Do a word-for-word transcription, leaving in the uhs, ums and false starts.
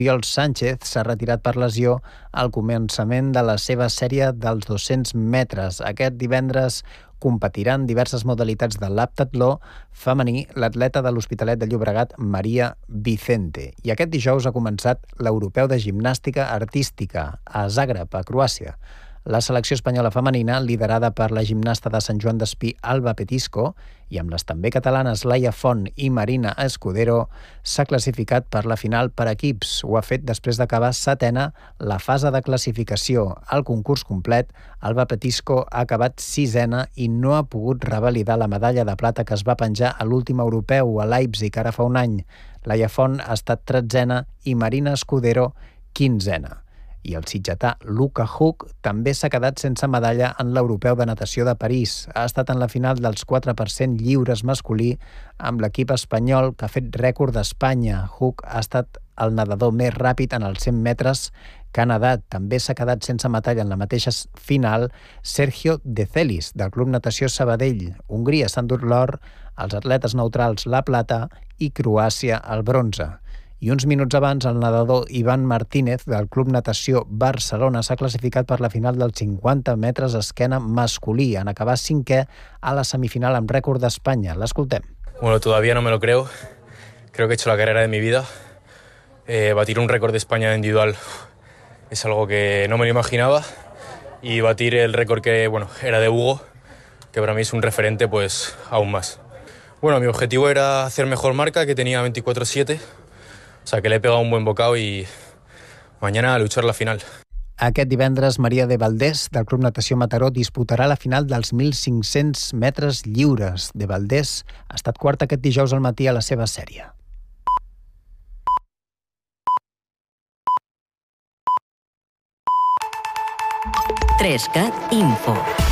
Oriol Sánchez s'ha retirat per lesió al començament de la seva sèrie dels dos-cents metres. Aquest divendres competiran diverses modalitats de l'heptatló femení l'atleta de l'Hospitalet de Llobregat, Maria Vicente. I aquest dijous ha començat l'Europeu de Gimnàstica Artística a Zagreb, a Croàcia. La selecció espanyola femenina, liderada per la gimnasta de Sant Joan d'Espí, Alba Petisco, i amb les també catalanes Laia Font i Marina Escudero, s'ha classificat per la final per equips. Ho ha fet després d'acabar setena la fase de classificació. Al concurs complet, Alba Petisco ha acabat sisena i no ha pogut revalidar la medalla de plata que es va penjar a l'últim europeu a Leipzig ara fa un any. Laia Font ha estat tretzena i Marina Escudero quinzena. I el sitgetà Luka Huk també s'ha quedat sense medalla en l'Europeu de Natació de París. Ha estat en la final dels quatre per cent lliures masculí amb l'equip espanyol que ha fet rècord d'Espanya. Huk ha estat el nedador més ràpid en els cent metres que ha nedat. També s'ha quedat sense medalla en la mateixa final Sergio De Celis, del Club Natació Sabadell. Hongria s'ha endut l'or, els atletes neutrals la plata i Croàcia el bronze. I uns minuts abans, el nedador Ivan Martínez, del Club Natació Barcelona, s'ha classificat per la final dels cinquanta metres esquena masculí, en acabar cinquè a la semifinal amb rècord d'Espanya. L'escoltem. Bueno, todavía no me lo creo. Creo que he hecho la carrera de mi vida. Eh, batir un récord de España individual es algo que no me lo imaginaba. Y batir el récord que, bueno, era de Hugo, que para mí es un referente, pues aún más. Bueno, mi objetivo era hacer mejor marca, que tenía veinticuatro siete. O sea, que le he pegado un buen bocado y mañana a luchar la final. Aquest divendres, Maria de Valdés, del Club Natació Mataró, disputarà la final dels mil cinc-cents metres lliures. De Valdés ha estat quarta aquest dijous al matí a la seva sèrie. tres cat Info.